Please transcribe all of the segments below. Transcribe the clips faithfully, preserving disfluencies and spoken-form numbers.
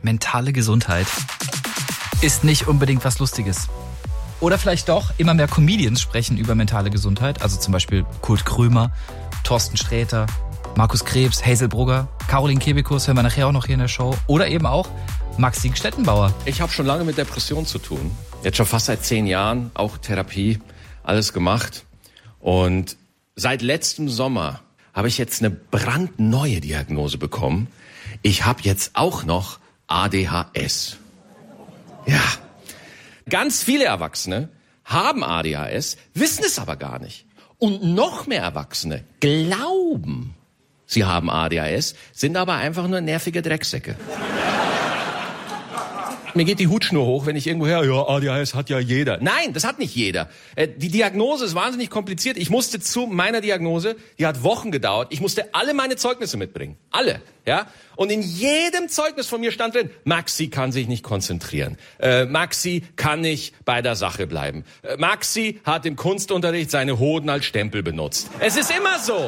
mentale Gesundheit ist nicht unbedingt was Lustiges. Oder vielleicht doch, immer mehr Comedians sprechen über mentale Gesundheit. Also zum Beispiel Kurt Krömer, Thorsten Sträter, Markus Krebs, Hazel Brugger, Caroline Kebekus, hören wir nachher auch noch hier in der Show. Oder eben auch Maxi Stettenbauer. Ich habe schon lange mit Depressionen zu tun. Jetzt schon fast seit zehn Jahren, auch Therapie, alles gemacht. Und seit letztem Sommer habe ich jetzt eine brandneue Diagnose bekommen. Ich habe jetzt auch noch A D H S. Ja, ganz viele Erwachsene haben A D H S, wissen es aber gar nicht. Und noch mehr Erwachsene glauben, sie haben A D H S, sind aber einfach nur nervige Drecksäcke. Mir geht die Hutschnur hoch, wenn ich irgendwo höre, ja, A D H S hat ja jeder. Nein, das hat nicht jeder. Die Diagnose ist wahnsinnig kompliziert. Ich musste zu meiner Diagnose, die hat Wochen gedauert, ich musste alle meine Zeugnisse mitbringen. Alle, ja. Und in jedem Zeugnis von mir stand drin, Maxi kann sich nicht konzentrieren. Äh, Maxi kann nicht bei der Sache bleiben. Äh, Maxi hat im Kunstunterricht seine Hoden als Stempel benutzt. Es ist immer so.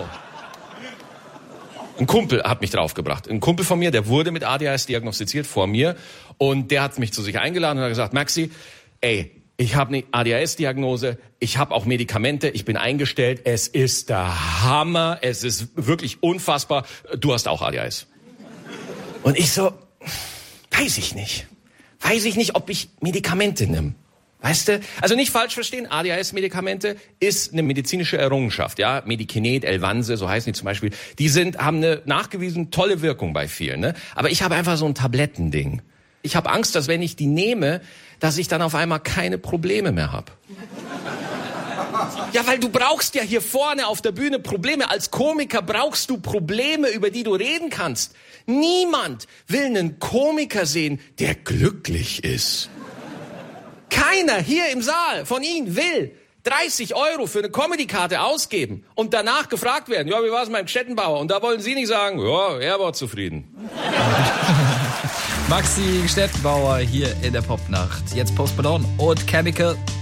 Ein Kumpel hat mich draufgebracht. Ein Kumpel von mir, der wurde mit A D H S diagnostiziert vor mir. Und der hat mich zu sich eingeladen und hat gesagt, Maxi, ey, ich habe eine A D H S-Diagnose, ich habe auch Medikamente, ich bin eingestellt, es ist der Hammer, es ist wirklich unfassbar, du hast auch A D H S. Und ich so, weiß ich nicht. Weiß ich nicht, ob ich Medikamente nehme. Weißt du? Also nicht falsch verstehen, A D H S-Medikamente ist eine medizinische Errungenschaft, ja. Medikinet, Elvanse, so heißen die zum Beispiel. Die sind, haben eine nachgewiesen tolle Wirkung bei vielen, ne? Aber ich habe einfach so ein Tablettending. Ich habe Angst, dass wenn ich die nehme, dass ich dann auf einmal keine Probleme mehr habe. Ja, weil du brauchst ja hier vorne auf der Bühne Probleme. Als Komiker brauchst du Probleme, über die du reden kannst. Niemand will einen Komiker sehen, der glücklich ist. Keiner hier im Saal von Ihnen will dreißig Euro für eine Comedy-Karte ausgeben und danach gefragt werden, ja, wie war es mit meinem Stettenbauer? Und da wollen Sie nicht sagen, ja, er war zufrieden. Maxi Stettenbauer hier in der Popnacht. Jetzt Post Malone und Chemical.